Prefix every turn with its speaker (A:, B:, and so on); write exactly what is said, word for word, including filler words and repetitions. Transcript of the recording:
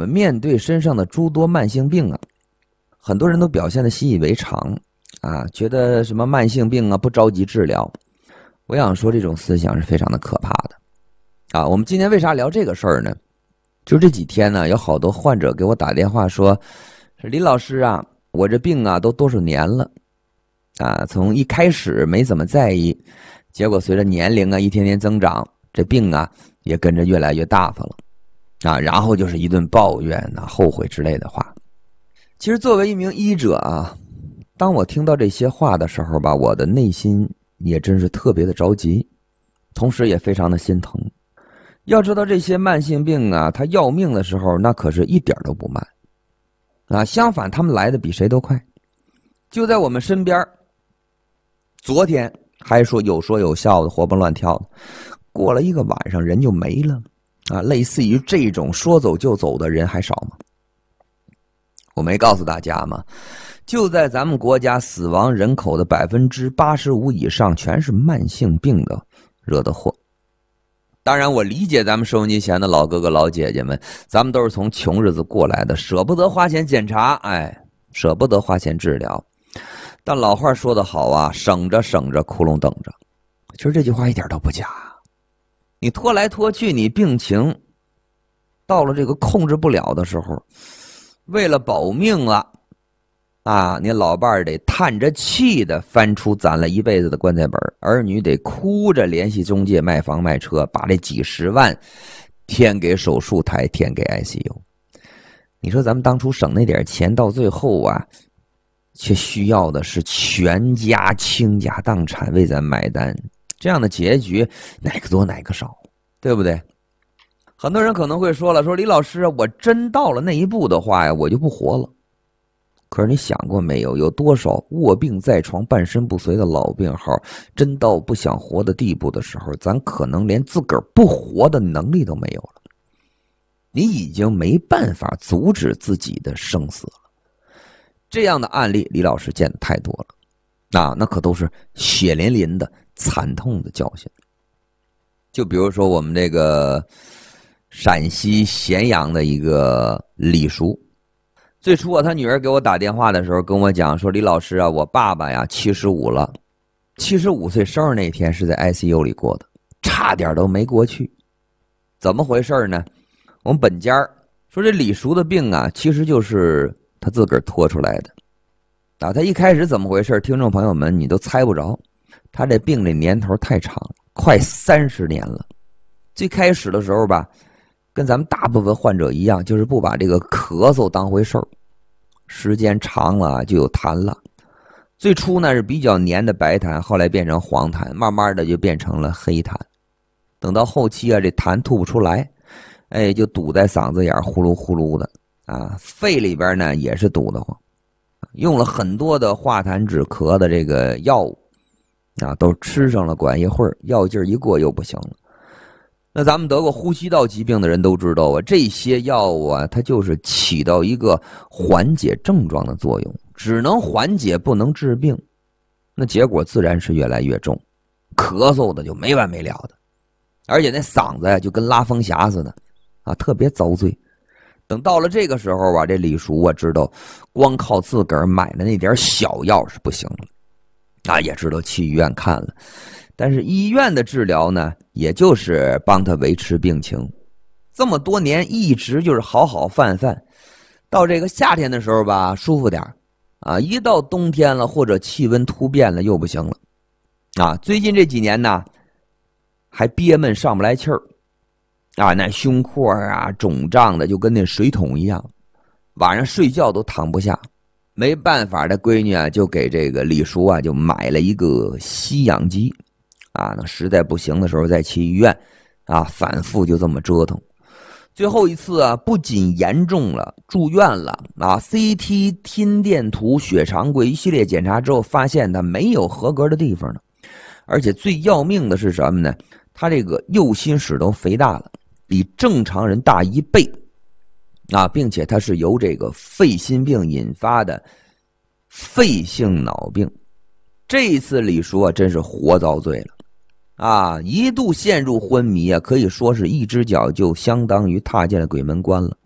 A: 们面对身上的诸多慢性病啊，很多人都表现得习以为常啊，觉得什么慢性病啊不着急治疗。我想说这种思想是非常的可怕的啊。我们今天为啥聊这个事儿呢？就这几天呢，有好多患者给我打电话说，林老师啊，我这病啊都多少年了啊，从一开始没怎么在意，结果随着年龄啊一天天增长，这病啊也跟着越来越大发了啊，然后就是一顿抱怨啊、后悔之类的话。其实作为一名医者啊，当我听到这些话的时候吧，我的内心也真是特别的着急，同时也非常的心疼。要知道这些慢性病啊，它要命的时候那可是一点都不慢啊，相反他们来的比谁都快。就在我们身边，昨天还说有说有笑的活蹦乱跳的，过了一个晚上人就没了啊！类似于这种说走就走的人还少吗？我没告诉大家吗？就在咱们国家死亡人口的百分之八十五以上全是慢性病的惹的祸。当然我理解咱们收音机前的老哥哥老姐姐们，咱们都是从穷日子过来的，舍不得花钱检查，哎，舍不得花钱治疗。但老话说得好啊，省着省着窟窿等着。其实这句话一点都不假。你拖来拖去，你病情到了这个控制不了的时候，为了保命了啊，你老伴儿得叹着气的翻出攒了一辈子的棺材本，儿女得哭着联系中介卖房卖车，把这几十万添给手术台，添给 I C U。 你说咱们当初省那点钱，到最后啊却需要的是全家倾家荡产为咱买单，这样的结局哪个多哪个少，对不对？很多人可能会说了，说李老师，我真到了那一步的话呀，我就不活了。可是你想过没有，有多少卧病在床半身不遂的老病号，真到不想活的地步的时候，咱可能连自个儿不活的能力都没有了。你已经没办法阻止自己的生死了。这样的案例李老师见的太多了啊，那可都是血淋淋的惨痛的教训。就比如说我们这个陕西咸阳的一个李叔，最初啊他女儿给我打电话的时候跟我讲说，李老师啊，我爸爸呀七十五了，七十五岁生日那天是在 I C U 里过的，差点都没过去。怎么回事呢？我们本家说这李叔的病啊，其实就是他自个儿拖出来的啊。他一开始怎么回事，听众朋友们你都猜不着。他这病这年头太长了，快三十年了。最开始的时候吧，跟咱们大部分患者一样，就是不把这个咳嗽当回事儿，时间长了就有痰了。最初呢是比较黏的白痰，后来变成黄痰，慢慢的就变成了黑痰。等到后期啊，这痰吐不出来，哎，就堵在嗓子眼，呼噜呼噜的啊，肺里边呢也是堵得慌，用了很多的化痰止咳的这个药物啊，都吃上了，管一会儿，药劲儿一过又不行了。那咱们得过呼吸道疾病的人都知道啊，这些药物啊，它就是起到一个缓解症状的作用，只能缓解不能治病，那结果自然是越来越重，咳嗽的就没完没了的，而且那嗓子呀就跟拉风匣似的啊，特别遭罪。等到了这个时候啊，这李叔啊知道光靠自个儿买的那点小药是不行了啊，也知道去医院看了，但是医院的治疗呢，也就是帮他维持病情，这么多年一直就是好好饭饭，到这个夏天的时候吧舒服点啊，一到冬天了或者气温突变了又不行了啊。最近这几年呢还憋闷上不来气儿啊，那胸廓啊肿胀的就跟那水桶一样，晚上睡觉都躺不下。没办法的闺女啊就给这个李叔啊就买了一个吸氧机啊，那实在不行的时候再去医院啊，反复就这么折腾。最后一次啊不仅严重了，住院了啊 C T 心电图血常规一系列检查之后，发现他没有合格的地方呢。而且最要命的是什么呢？他这个右心室都肥大了，比正常人大一倍啊，并且它是由这个肺心病引发的肺性脑病。这一次李叔啊真是活遭罪了啊，一度陷入昏迷啊，可以说是一只脚就相当于踏进了鬼门关了。